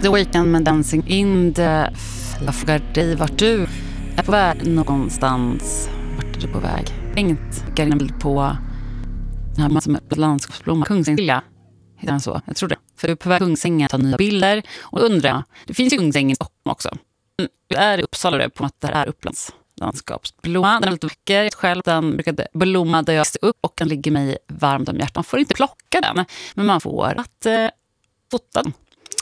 The Weeknd med Dancing in the... Jag frågar dig vart du är på väg någonstans. Vart är du på väg? Inget. Jag har en bild på den här som är landskapsblomma. Kungsängen. Heter den så? Jag tror det. För du är på väg Kungsängen att ta nya bilder. Och undrar jag, det finns ju Kungsängen i Stockholm också. Det är i Uppsala det på att det är Upplands landskapsblomma. Den är lite vacker själv. Den brukade blomma där jag växte upp och den ligger mig varmt om hjärtat. Man får inte plocka den, men man får att fota den.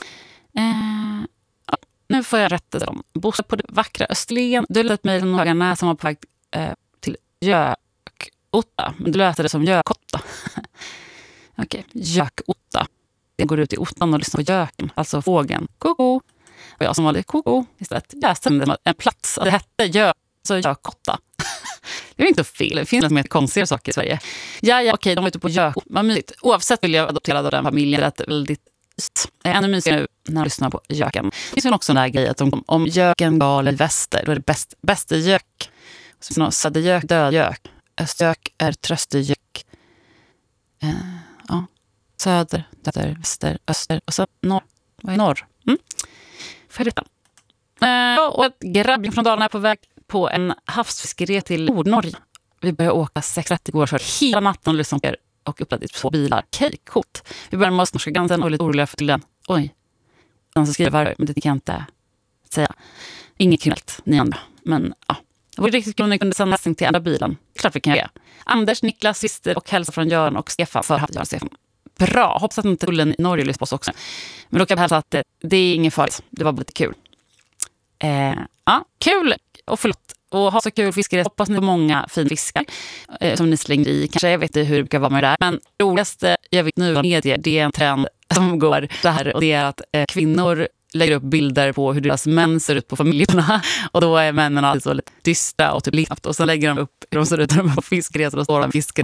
Ja, nu får jag rätta dem. Bosta på det vackra Österlen. Du lät mig som Höganäs som var på väg till Gökotta. Men du lät det som Gökotta. Okej, Gökotta. Jag går ut i ottan och lyssnar på göken, alltså fågeln. Koko. Och jag som var lite koko istället. Jag läste en plats. Det hette Gökotta. Det är inte fel. Det finns något mer konstiga saker i Sverige. Ja, okej, de var ute på Gökotta. Vad mysigt. Oavsett vill jag adoptera den familjen. Det är väldigt ännu mysigare nu när jag lyssnar på göken. Det finns väl också den där grejen att om göken gal i väster, då är det bästa gök. Så finns det någon södergök, dödgök. Östgök är tröstergök. Ja. Söder, väster, öster och så norr. Vad är norr? Färdigt. Och ett grabb från Dalarna är på väg på en havsfiskere till Nordnorge. Vi börjar åka 6:30 igår för hela natten och lyssna och uppladdat 2 bilar. Okej, coolt. Vi börjar med oss norska gränsen och lite oroliga för till den. Oj. Den som skriver varje, men det kan jag inte säga. Inget kriminellt, ni andra. Men ja. Det var riktigt kul om ni kunde sända hästing till andra bilen. Klart vi kan göra. Anders, Niklas, Sister och hälsa från Göran och Stefan. Stefan. Bra, hoppas att inte tullen i Norge lyssnar på oss också. Men då kan jag hälsa att det är inget farligt. Det var lite kul. Ja, kul och förlåt. Och ha så kul fiskare. Hoppas ni får många fin fiskar som ni slänger i. Kanske jag vet inte hur det brukar vara med det där. Men det roligaste jag vet nu medier, det är en trend som går så här. Och det är att kvinnor lägger upp bilder på hur deras män ser ut på familjerna. Och då är männen alltid så lite dystra och typ likt. Och så lägger de upp hur de ser ut när de är på fiskeresor och står de fiskar